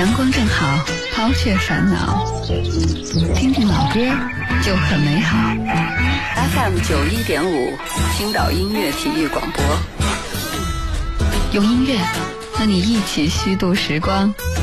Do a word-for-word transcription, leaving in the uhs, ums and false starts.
阳光正好，抛却烦恼，听听老歌就很美好。 F M 九一点五，青岛音乐体育广播， 用音乐和你一起虚度时光。